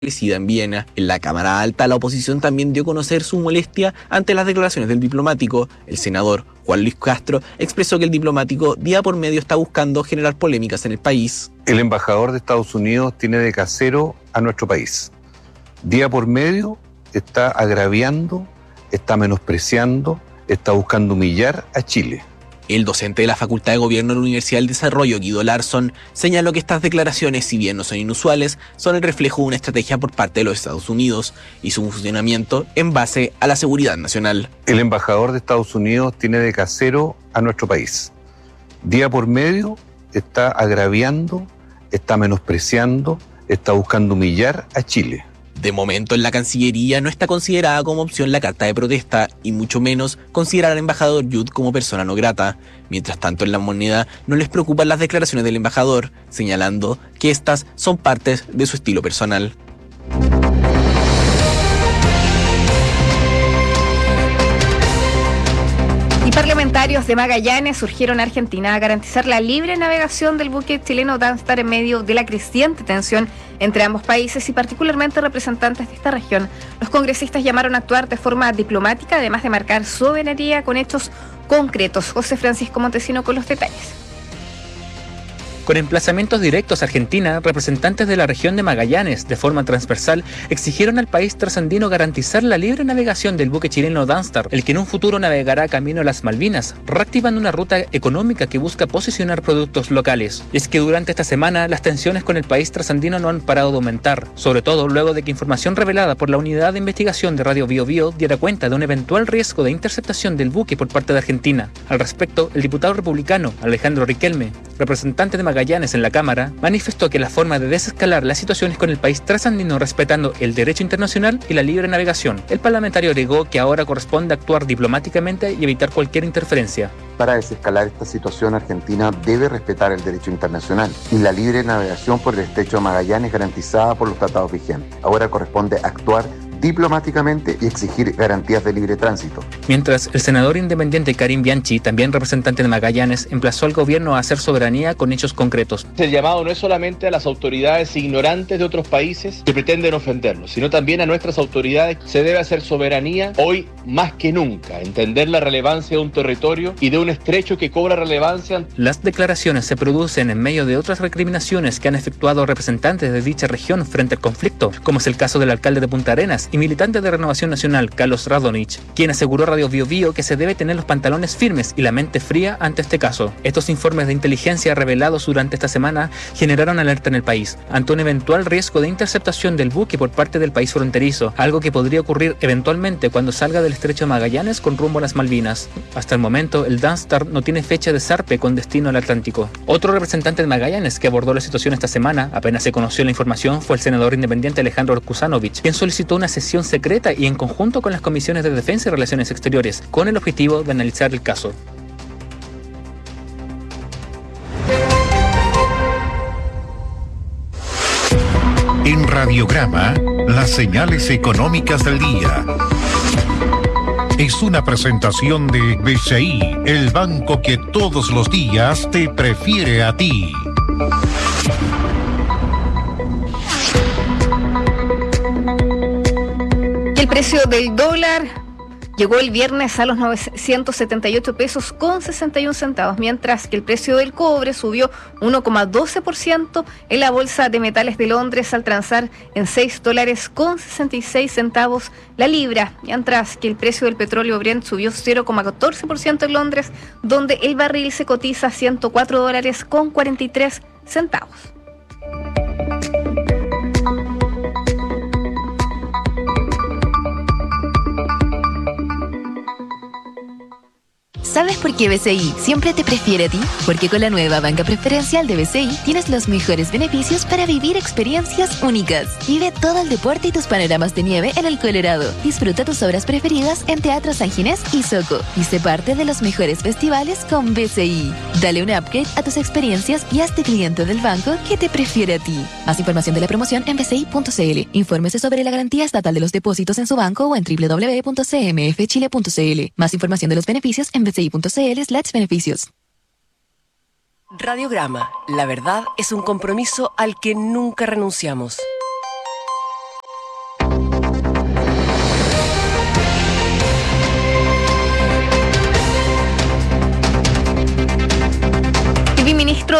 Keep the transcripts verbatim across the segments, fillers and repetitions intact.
establecida en Viena. En la Cámara Alta, la oposición también dio a conocer su molestia ante las declaraciones del diplomático. El senador Juan Luis Castro expresó que el diplomático día por medio está buscando generar polémicas en el país. El embajador de Estados Unidos tiene de casero a nuestro país. Día por medio está agraviando, está menospreciando, está buscando humillar a Chile. El docente de la Facultad de Gobierno de la Universidad del Desarrollo, Guido Larsson, señaló que estas declaraciones, si bien no son inusuales, son el reflejo de una estrategia por parte de los Estados Unidos y su funcionamiento en base a la seguridad nacional. El embajador de Estados Unidos tiene de casero a nuestro país. Día por medio está agraviando, está menospreciando, está buscando humillar a Chile. De momento, en la Cancillería no está considerada como opción la carta de protesta y mucho menos considerar al embajador Yud como persona no grata. Mientras tanto, en La Moneda no les preocupan las declaraciones del embajador, señalando que estas son partes de su estilo personal. Y parlamentarios de Magallanes urgieron a Argentina a garantizar la libre navegación del buque chileno Danstar en medio de la creciente tensión entre ambos países y particularmente representantes de esta región. Los congresistas llamaron a actuar de forma diplomática, además de marcar soberanía con hechos concretos. José Francisco Montesino con los detalles. Con emplazamientos directos a Argentina, representantes de la región de Magallanes, de forma transversal, exigieron al país trasandino garantizar la libre navegación del buque chileno Danstar, el que en un futuro navegará camino a las Malvinas, reactivando una ruta económica que busca posicionar productos locales. Y es que durante esta semana, las tensiones con el país trasandino no han parado de aumentar, sobre todo luego de que información revelada por la Unidad de Investigación de Radio Bio Bio diera cuenta de un eventual riesgo de interceptación del buque por parte de Argentina. Al respecto, el diputado republicano Alejandro Riquelme, representante de Magallanes en la Cámara, manifestó que la forma de desescalar las situaciones con el país trasandino respetando el derecho internacional y la libre navegación. El parlamentario agregó que ahora corresponde actuar diplomáticamente y evitar cualquier interferencia. Para desescalar esta situación, Argentina debe respetar el derecho internacional y la libre navegación por el estrecho de Magallanes garantizada por los tratados vigentes. Ahora corresponde actuar diplomáticamente y exigir garantías de libre tránsito. Mientras, el senador independiente Karim Bianchi, también representante de Magallanes, emplazó al gobierno a hacer soberanía con hechos concretos. El llamado no es solamente a las autoridades ignorantes de otros países que pretenden ofenderlos, sino también a nuestras autoridades. Se debe hacer soberanía hoy más que nunca, entender la relevancia de un territorio y de un estrecho que cobra relevancia. Las declaraciones se producen en medio de otras recriminaciones que han efectuado representantes de dicha región frente al conflicto, como es el caso del alcalde de Punta Arenas y militante de Renovación Nacional, Carlos Radonich, quien aseguró a Radio Bio Bio que se debe tener los pantalones firmes y la mente fría ante este caso. Estos informes de inteligencia revelados durante esta semana generaron alerta en el país ante un eventual riesgo de interceptación del buque por parte del país fronterizo, algo que podría ocurrir eventualmente cuando salga del estrecho de Magallanes con rumbo a las Malvinas. Hasta el momento, el Danstar no tiene fecha de zarpe con destino al Atlántico. Otro representante de Magallanes que abordó la situación esta semana, apenas se conoció la información, fue el senador independiente Alejandro Kusanovich, quien solicitó una sesión secreta y en conjunto con las comisiones de Defensa y Relaciones Exteriores, con el objetivo de analizar el caso. En Radiograma, las señales económicas del día. Es una presentación de B C I, el banco que todos los días te prefiere a ti. El precio del dólar llegó el viernes a los novecientos setenta y ocho pesos con sesenta y un centavos, mientras que el precio del cobre subió uno coma doce por ciento en la Bolsa de Metales de Londres al transar en seis dólares con sesenta y seis centavos la libra, mientras que el precio del petróleo Brent subió cero coma catorce por ciento en Londres, donde el barril se cotiza a ciento cuatro dólares con cuarenta y tres centavos. ¿Sabes por qué B C I siempre te prefiere a ti? Porque con la nueva banca preferencial de B C I tienes los mejores beneficios para vivir experiencias únicas. Vive todo el deporte y tus panoramas de nieve en el Colorado. Disfruta tus obras preferidas en Teatro San Ginés y Soco. Y sé parte de los mejores festivales con B C I. Dale un upgrade a tus experiencias y hazte cliente del banco que te prefiere a ti. Más información de la promoción en b c i punto c l. Infórmese sobre la garantía estatal de los depósitos en su banco o en w w w punto c m f chile punto c l. Más información de los beneficios en b c i punto c l slash beneficios. Radiograma. La verdad es un compromiso al que nunca renunciamos.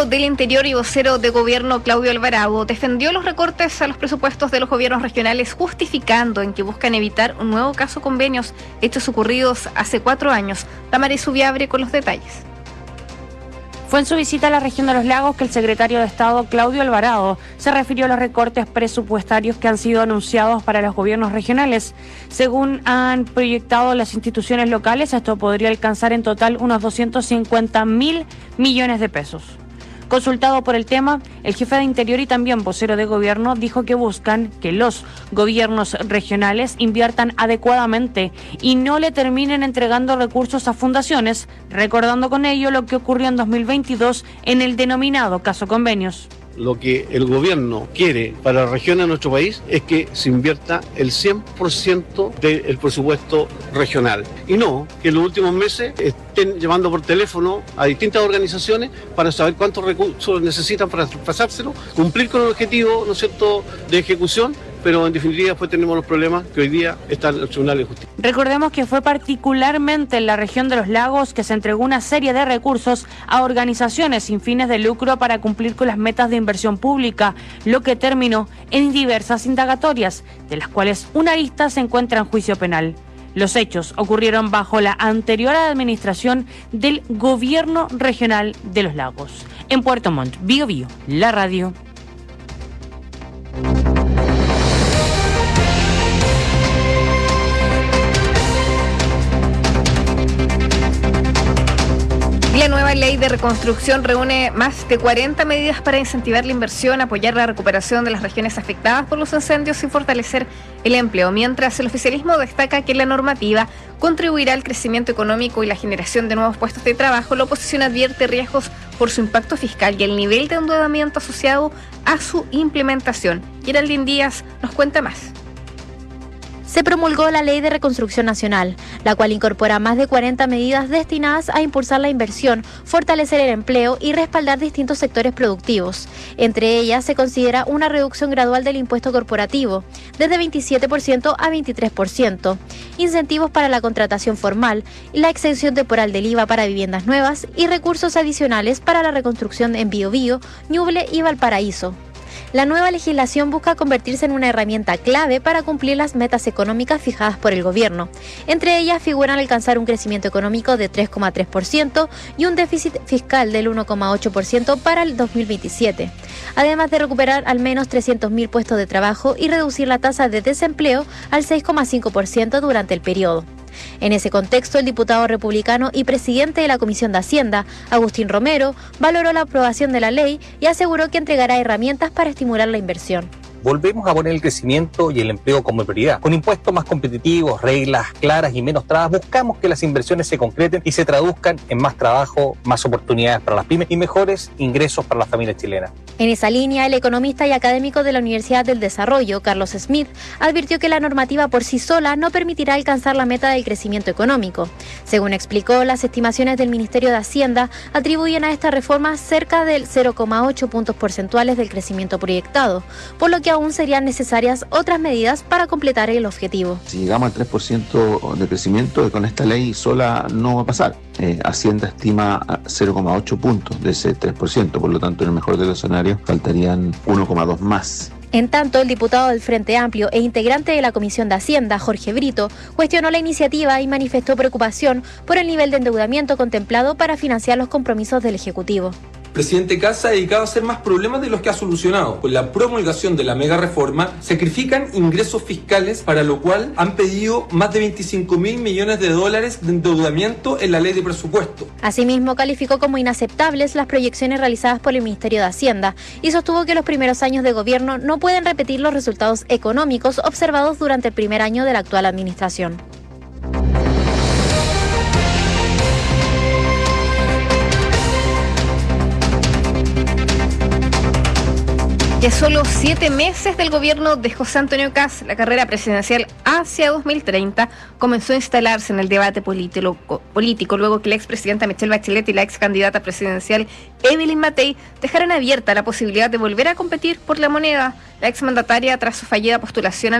ministro del Interior y vocero de gobierno, Claudio Alvarado, defendió los recortes a los presupuestos de los gobiernos regionales, justificando en que buscan evitar un nuevo caso convenios, hechos ocurridos hace cuatro años. Damaris Ubiabre con los detalles. Fue en su visita a la región de los lagos que el secretario de Estado, Claudio Alvarado, se refirió a los recortes presupuestarios que han sido anunciados para los gobiernos regionales. Según han proyectado las instituciones locales, esto podría alcanzar en total unos doscientos cincuenta mil millones de pesos. Consultado por el tema, el jefe de Interior y también vocero de gobierno dijo que buscan que los gobiernos regionales inviertan adecuadamente y no le terminen entregando recursos a fundaciones, recordando con ello lo que ocurrió en dos mil veintidós en el denominado caso convenios. Lo que el gobierno quiere para la región de nuestro país es que se invierta el cien por ciento del presupuesto regional y no que en los últimos meses estén llamando por teléfono a distintas organizaciones para saber cuántos recursos necesitan para traspasárselo, cumplir con el objetivo, ¿no es cierto?, de ejecución, pero en definitiva después tenemos los problemas que hoy día están en el Tribunal de Justicia. Recordemos que fue particularmente en la región de los lagos que se entregó una serie de recursos a organizaciones sin fines de lucro para cumplir con las metas de inversión pública, lo que terminó en diversas indagatorias, de las cuales una arista se encuentra en juicio penal. Los hechos ocurrieron bajo la anterior administración del Gobierno Regional de los Lagos. En Puerto Montt, Bío Bío, la radio. La nueva ley de reconstrucción reúne más de cuarenta medidas para incentivar la inversión, apoyar la recuperación de las regiones afectadas por los incendios y fortalecer el empleo, mientras el oficialismo destaca que la normativa contribuirá al crecimiento económico y la generación de nuevos puestos de trabajo. La oposición advierte riesgos por su impacto fiscal y el nivel de endeudamiento asociado a su implementación. Geraldine Díaz nos cuenta más. Se promulgó la Ley de Reconstrucción Nacional, la cual incorpora más de cuarenta medidas destinadas a impulsar la inversión, fortalecer el empleo y respaldar distintos sectores productivos. Entre ellas se considera una reducción gradual del impuesto corporativo, desde veintisiete por ciento a veintitrés por ciento, incentivos para la contratación formal, la exención temporal del I V A para viviendas nuevas y recursos adicionales para la reconstrucción en Biobío, Ñuble y Valparaíso. La nueva legislación busca convertirse en una herramienta clave para cumplir las metas económicas fijadas por el gobierno. Entre ellas figuran alcanzar un crecimiento económico de tres coma tres por ciento y un déficit fiscal del uno coma ocho por ciento para el dos mil veintisiete, además de recuperar al menos trescientos mil puestos de trabajo y reducir la tasa de desempleo al seis coma cinco por ciento durante el periodo. En ese contexto, el diputado republicano y presidente de la Comisión de Hacienda, Agustín Romero, valoró la aprobación de la ley y aseguró que entregará herramientas para estimular la inversión. Volvemos a poner el crecimiento y el empleo como prioridad. Con impuestos más competitivos, reglas claras y menos trabas, buscamos que las inversiones se concreten y se traduzcan en más trabajo, más oportunidades para las pymes y mejores ingresos para las familias chilenas. En esa línea, el economista y académico de la Universidad del Desarrollo, Carlos Smith, advirtió que la normativa por sí sola no permitirá alcanzar la meta del crecimiento económico. Según explicó, las estimaciones del Ministerio de Hacienda atribuyen a esta reforma cerca del cero coma ocho puntos porcentuales del crecimiento proyectado, por lo que aún serían necesarias otras medidas para completar el objetivo. Si llegamos al tres por ciento de crecimiento, con esta ley sola no va a pasar. Eh, Hacienda estima cero coma ocho puntos de ese tres por ciento, por lo tanto en el mejor de los escenarios faltarían uno coma dos más. En tanto, el diputado del Frente Amplio e integrante de la Comisión de Hacienda, Jorge Brito, cuestionó la iniciativa y manifestó preocupación por el nivel de endeudamiento contemplado para financiar los compromisos del Ejecutivo. El presidente Kast se ha dedicado a hacer más problemas de los que ha solucionado. Con la promulgación de la mega reforma, sacrifican ingresos fiscales, para lo cual han pedido más de veinticinco mil millones de dólares de endeudamiento en la ley de presupuesto. Asimismo, calificó como inaceptables las proyecciones realizadas por el Ministerio de Hacienda y sostuvo que los primeros años de gobierno no pueden repetir los resultados económicos observados durante el primer año de la actual administración. Y a solo siete meses del gobierno de José Antonio Kast, la carrera presidencial hacia dos mil treinta comenzó a instalarse en el debate político, político luego que la expresidenta Michelle Bachelet y la ex candidata presidencial Evelyn Matei dejaron abierta la posibilidad de volver a competir por la moneda. La exmandataria, tras su fallida postulación